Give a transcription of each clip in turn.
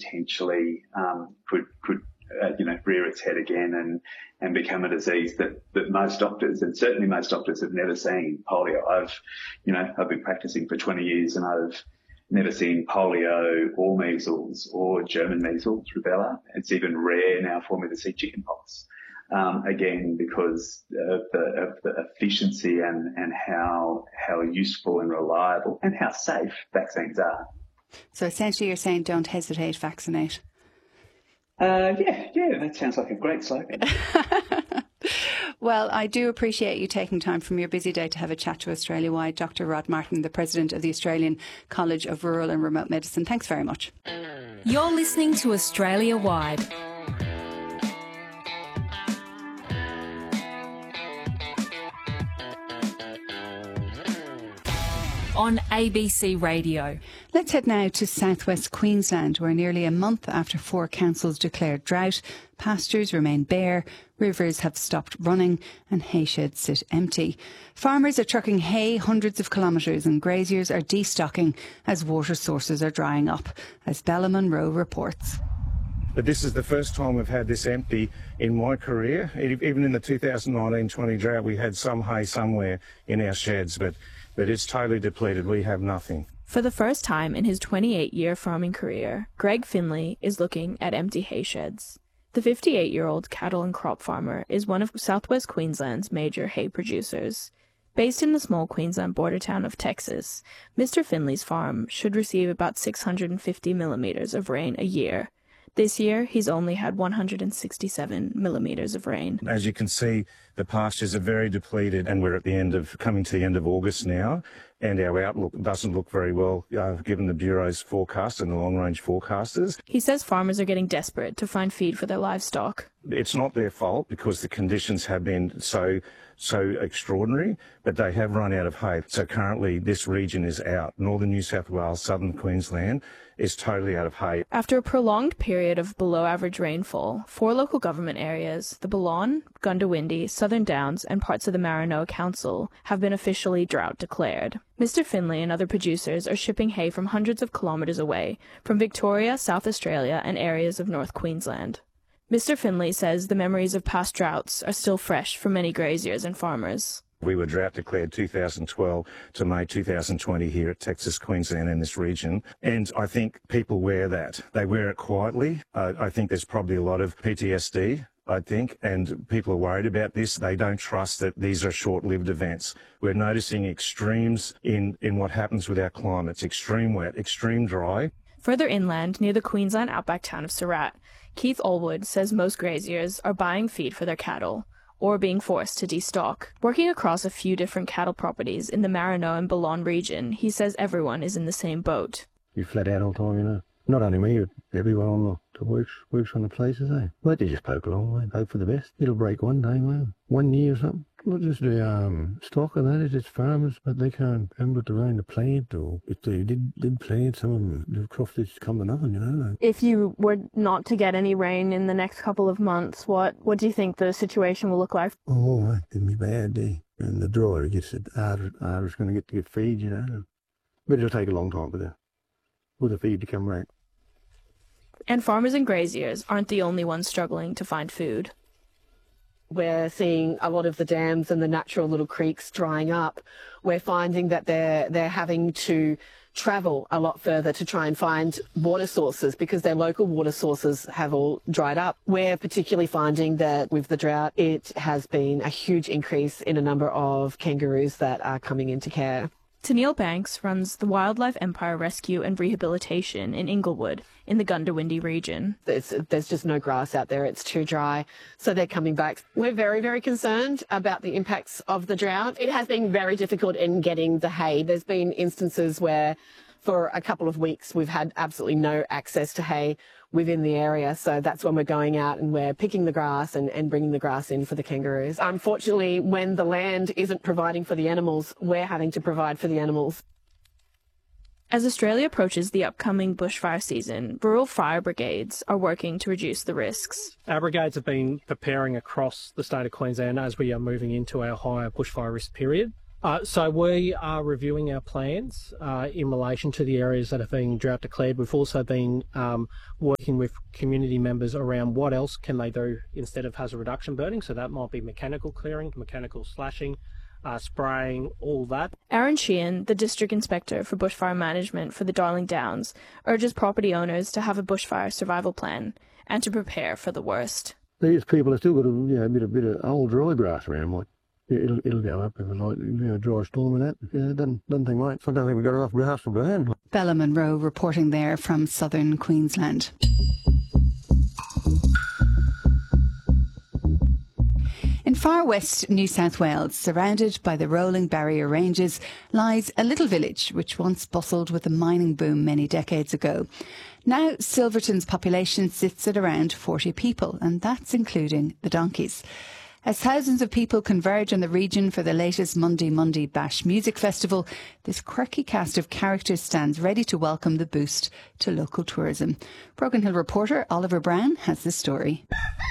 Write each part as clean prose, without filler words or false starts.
potentially could rear its head again and become a disease that most doctors, and certainly most doctors, have never seen. Polio. I've been practicing for 20 years and I've never seen polio or measles or German measles, rubella. It's even rare now for me to see chickenpox. Again, because of the efficiency and how useful and reliable and how safe vaccines are. So essentially you're saying don't hesitate, vaccinate. Yeah, that sounds like a great slogan. Well, I do appreciate you taking time from your busy day to have a chat to Australia-wide. Dr. Rod Martin, the President of the Australian College of Rural and Remote Medicine. Thanks very much. You're listening to Australia-wide. On ABC Radio. Let's head now to southwest Queensland, where nearly a month after 4 councils declared drought, pastures remain bare, rivers have stopped running and hay sheds sit empty. Farmers are trucking hay hundreds of kilometres and graziers are destocking as water sources are drying up, as Bella Munro reports. But this is the first time we've had this empty in my career. Even in the 2019-20 drought, we had some hay somewhere in our sheds, but it's totally depleted. We have nothing. For the first time in his 28-year farming career, Greg Finley is looking at empty hay sheds. The 58-year-old cattle and crop farmer is one of southwest Queensland's major hay producers. Based in the small Queensland border town of Texas, Mr. Finley's farm should receive about 650 millimetres of rain a year. This year, he's only had 167 millimetres of rain. As you can see, the pastures are very depleted, and we're coming to the end of August now, and our outlook doesn't look very well, given the Bureau's forecast and the long-range forecasters. He says farmers are getting desperate to find feed for their livestock. It's not their fault because the conditions have been so extraordinary, but they have run out of hay. So currently this region is out. Northern New South Wales, southern Queensland is totally out of hay. After a prolonged period of below-average rainfall, 4 local government areas, the Balonne, Goondiwindi, Southern Downs and parts of the Maranoa Council, have been officially drought declared. Mr. Finley and other producers are shipping hay from hundreds of kilometres away, from Victoria, South Australia and areas of North Queensland. Mr. Finley says the memories of past droughts are still fresh for many graziers and farmers. We were drought declared 2012 to May 2020 here at Texas, Queensland and this region. And I think people wear that. They wear it quietly. I think there's probably a lot of PTSD, and people are worried about this. They don't trust that these are short-lived events. We're noticing extremes in what happens with our climates. Extreme wet, extreme dry. Further inland, near the Queensland outback town of Surat, Keith Allwood says most graziers are buying feed for their cattle, or being forced to destock. Working across a few different cattle properties in the Maranoa and Balonne region, he says everyone is in the same boat. You flat out all the time, Not only me, but everyone on the works on the places, But they just poke along, hope for the best. It'll break one day, 1 year or something. We'll just do stock and that is it's farmers, but they can't come with the rain to plant, or if they did plant, some of them, the crops just come to nothing, If you were not to get any rain in the next couple of months, what do you think the situation will look like? Oh, it'll be bad, and the drier it gets, the harder it's going to get feed, But it'll take a long time for the feed to come back. And farmers and graziers aren't the only ones struggling to find food. We're seeing a lot of the dams and the natural little creeks drying up. We're finding that they're having to travel a lot further to try and find water sources because their local water sources have all dried up. We're particularly finding that with the drought, it has been a huge increase in a number of kangaroos that are coming into care. Tennille Banks runs the Wildlife Empire Rescue and Rehabilitation in Inglewood in the Goondiwindi region. There's just no grass out there. It's too dry. So they're coming back. We're very, very concerned about the impacts of the drought. It has been very difficult in getting the hay. There's been instances where for a couple of weeks we've had absolutely no access to hay within the area. So that's when we're going out and we're picking the grass and bringing the grass in for the kangaroos. Unfortunately, when the land isn't providing for the animals, we're having to provide for the animals. As Australia approaches the upcoming bushfire season, rural fire brigades are working to reduce the risks. Our brigades have been preparing across the state of Queensland as we are moving into our higher bushfire risk period. So we are reviewing our plans in relation to the areas that have been drought declared. We've also been working with community members around what else can they do instead of hazard reduction burning. So that might be mechanical clearing, mechanical slashing, spraying, all that. Aaron Sheehan, the District Inspector for Bushfire Management for the Darling Downs, urges property owners to have a bushfire survival plan and to prepare for the worst. These people have still got a bit of old dry grass around, like. It'll go up if it's like dry storm and that. Yeah, doesn't think right. So I don't think we've got enough grass to burn. Bella Monroe reporting there from southern Queensland. In far west New South Wales, surrounded by the rolling barrier ranges, lies a little village which once bustled with a mining boom many decades ago. Now Silverton's population sits at around 40 people, and that's including the donkeys. As thousands of people converge on the region for the latest Monday Monday Bash Music Festival, this quirky cast of characters stands ready to welcome the boost to local tourism. Broken Hill reporter Oliver Brown has the story.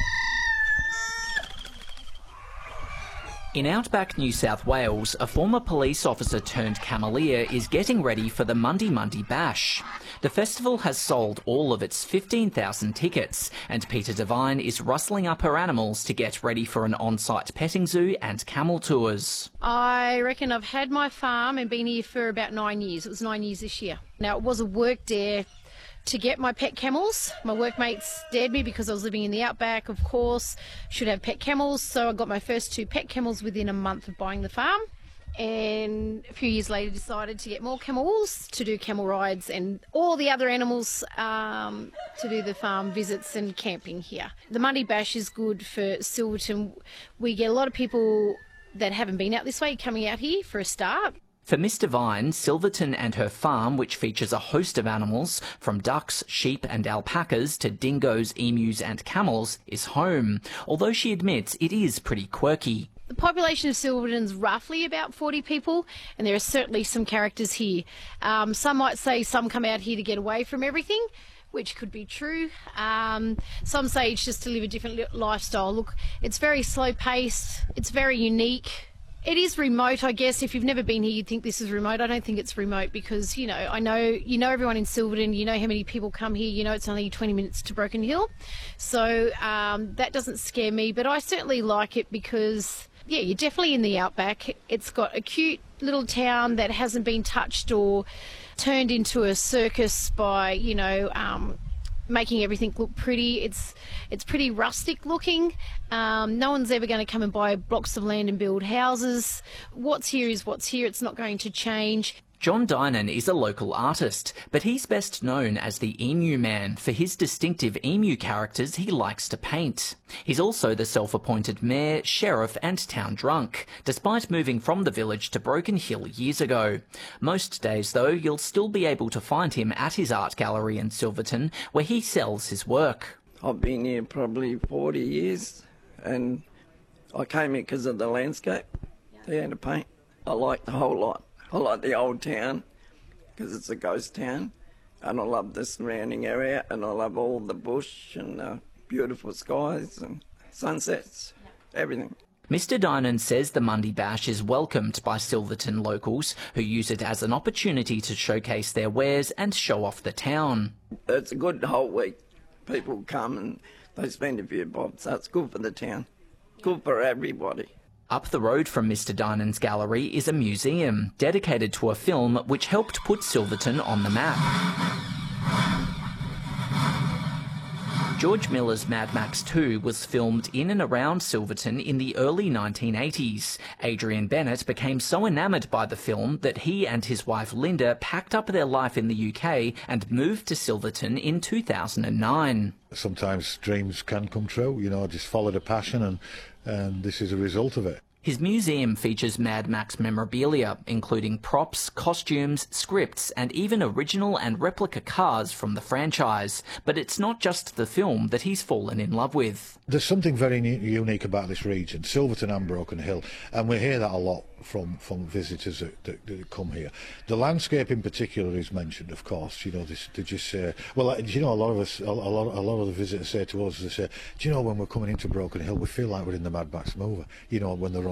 In outback New South Wales, a former police officer turned cameleer is getting ready for the Monday Monday Bash. The festival has sold all of its 15,000 tickets, and Peter Devine is rustling up her animals to get ready for an on-site petting zoo and camel tours. I reckon I've had my farm and been here for about 9 years. It was 9 years this year. Now, it was a work dare to get my pet camels. My workmates dared me because I was living in the outback, of course, should have pet camels. So I got my first 2 pet camels within a month of buying the farm. And a few years later decided to get more camels to do camel rides and all the other animals to do the farm visits and camping here. The Monday Bash is good for Silverton. We get a lot of people that haven't been out this way coming out here for a start. For Miss Devine, Silverton and her farm, which features a host of animals, from ducks, sheep and alpacas to dingoes, emus and camels, is home, although she admits it is pretty quirky. The population of Silverton's roughly about 40 people, and there are certainly some characters here. Some might say some come out here to get away from everything, which could be true. Some say it's just to live a different lifestyle. Look, it's very slow-paced, it's very unique. It is remote, I guess. If you've never been here, you'd think this is remote. I don't think it's remote because, you know everyone in Silverton, you know how many people come here, you know it's only 20 minutes to Broken Hill. So that doesn't scare me, but I certainly like it because, yeah, you're definitely in the outback. It's got a cute little town that hasn't been touched or turned into a circus by, making everything look pretty. It's pretty rustic looking. No one's ever going to come and buy blocks of land and build houses. What's here is what's here. It's not going to change. John Dynan is a local artist, but he's best known as the Emu Man for his distinctive emu characters he likes to paint. He's also the self-appointed mayor, sheriff and town drunk, despite moving from the village to Broken Hill years ago. Most days, though, you'll still be able to find him at his art gallery in Silverton, where he sells his work. I've been here probably 40 years, and I came here because of the landscape, the end of paint. I like the whole lot. I like the old town because it's a ghost town, and I love the surrounding area, and I love all the bush and beautiful skies and sunsets, everything. Mr Dynan says the Monday Bash is welcomed by Silverton locals who use it as an opportunity to showcase their wares and show off the town. It's a good whole week. People come and they spend a few bob, so it's good for the town, good for everybody. Up the road from Mr Dynan's gallery is a museum dedicated to a film which helped put Silverton on the map. George Miller's Mad Max 2 was filmed in and around Silverton in the early 1980s. Adrian Bennett became so enamoured by the film that he and his wife Linda packed up their life in the UK and moved to Silverton in 2009. Sometimes dreams can come true, just follow the passion and this is a result of it. His museum features Mad Max memorabilia, including props, costumes, scripts, and even original and replica cars from the franchise. But it's not just the film that he's fallen in love with. There's something very unique about this region, Silverton and Broken Hill, and we hear that a lot from visitors that come here. The landscape in particular is mentioned, of course. They just say, well, a lot of us, a lot of the visitors say to us, they say, do you know, when we're coming into Broken Hill, we feel like we're in the Mad Max movie. When they're on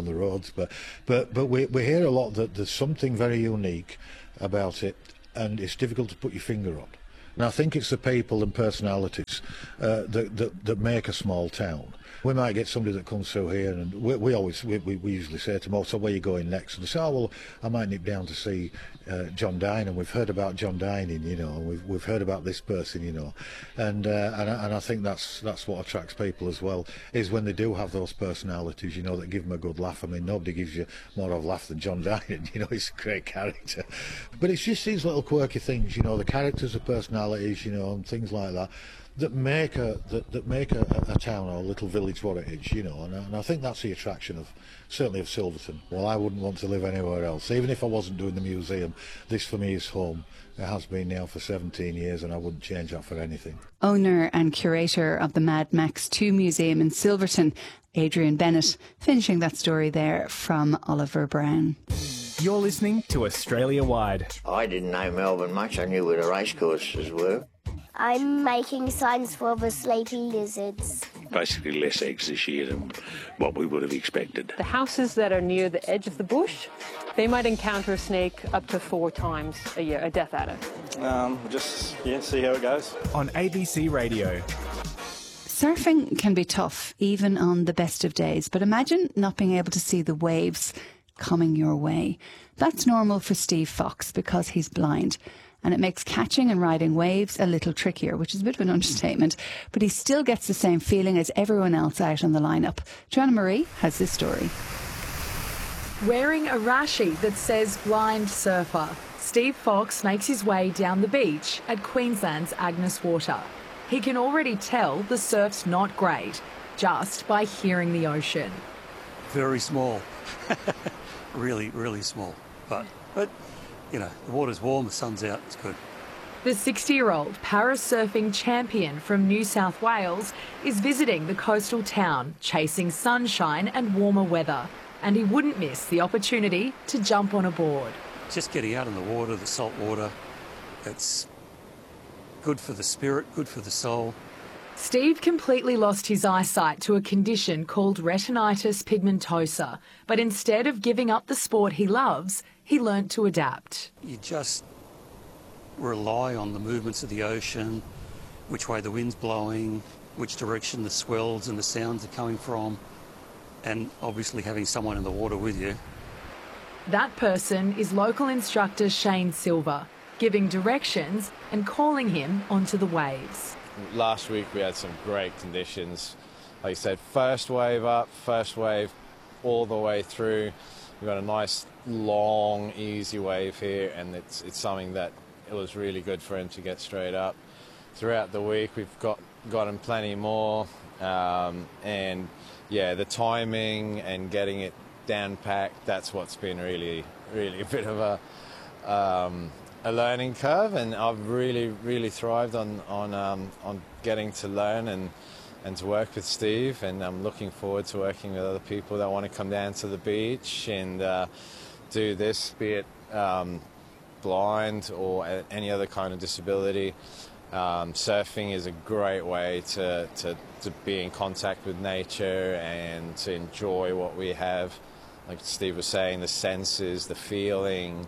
on the roads. But we hear a lot that there's something very unique about it, and it's difficult to put your finger on. And I think it's the people and personalities that make a small town. We might get somebody that comes through here, and we usually say to them, "Oh, so where are you going next?" And they say, "Oh, well, I might nip down to see John Dine, and we've heard about John Dining, you know, we've heard about this person, you know," and I think that's what attracts people as well, is when they do have those personalities, you know, that give them a good laugh. I mean, nobody gives you more of a laugh than John Dining, you know, he's a great character. But it's just these little quirky things, you know, the characters, the personalities, you know, and things like that, that make a town or a little village what it is, you know, and I think that's the attraction certainly of Silverton. Well, I wouldn't want to live anywhere else. Even if I wasn't doing the museum, this for me is home. It has been now for 17 years, and I wouldn't change that for anything. Owner and curator of the Mad Max 2 Museum in Silverton, Adrian Bennett, finishing that story there from Oliver Brown. You're listening to Australia Wide. I didn't know Melbourne much. I knew where the racecourses were. I'm making signs for the sleepy lizards. Basically less eggs this year than what we would have expected. The houses that are near the edge of the bush, they might encounter a snake up to 4 times a year, a death adder. See how it goes. On ABC Radio. Surfing can be tough, even on the best of days, but imagine not being able to see the waves coming your way. That's normal for Steve Fox because he's blind, and it makes catching and riding waves a little trickier, which is a bit of an understatement, but he still gets the same feeling as everyone else out on the lineup. Joanna Marie has this story. Wearing a rashi that says blind surfer, Steve Fox makes his way down the beach at Queensland's Agnes Water. He can already tell the surf's not great, just by hearing the ocean. Very small. Really, really small. But, you know, the water's warm, the sun's out, it's good. The 60-year-old para-surfing champion from New South Wales is visiting the coastal town, chasing sunshine and warmer weather, and he wouldn't miss the opportunity to jump on a board. Just getting out in the water, the salt water, it's good for the spirit, good for the soul. Steve completely lost his eyesight to a condition called retinitis pigmentosa, but instead of giving up the sport he loves, he learnt to adapt. You just rely on the movements of the ocean, which way the wind's blowing, which direction the swells and the sounds are coming from, and obviously having someone in the water with you. That person is local instructor Shane Silver, giving directions and calling him onto the waves. Last week we had some great conditions. Like you said, first wave up, first wave all the way through. We've got a nice, long, easy wave here, and it's something that it was really good for him to get straight up. Throughout the week we've gotten plenty more, and yeah, the timing and getting it down packed, that's what's been really a bit of a learning curve, and I've really thrived on getting to learn and to work with Steve, and I'm looking forward to working with other people that want to come down to the beach and do this, be it blind or any other kind of disability. Surfing is a great way to be in contact with nature and to enjoy what we have. Like Steve was saying, the senses, the feeling,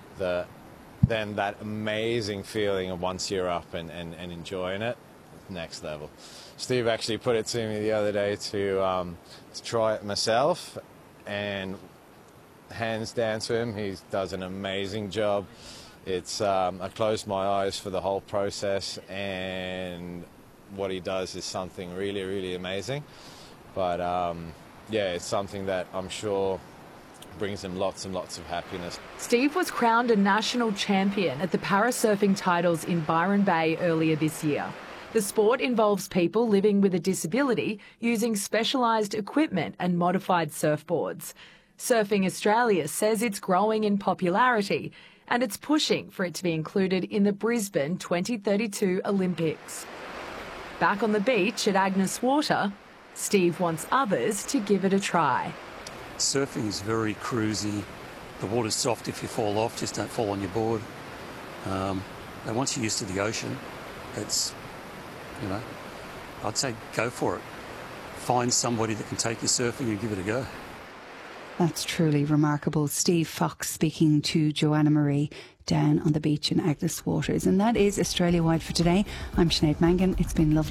then that amazing feeling of once you're up and enjoying it, next level. Steve actually put it to me the other day to try it myself, and hands down to him, he does an amazing job. It's I closed my eyes for the whole process, and what he does is something really amazing. But yeah, it's something that I'm sure brings him lots and lots of happiness. Steve was crowned a national champion at the parasurfing titles in Byron Bay earlier this year. The sport involves people living with a disability using specialised equipment and modified surfboards. Surfing Australia says it's growing in popularity, and it's pushing for it to be included in the Brisbane 2032 Olympics. Back on the beach at Agnes Water, Steve wants others to give it a try. Surfing is very cruisy. The water's soft if you fall off, just don't fall on your board. And once you're used to the ocean, it's, you know, I'd say go for it. Find somebody that can take you surfing and give it a go. That's truly remarkable. Steve Fox speaking to Joanna Marie down on the beach in Agnes Waters. And that is Australia Wide for today. I'm Sinead Mangan. It's been lovely.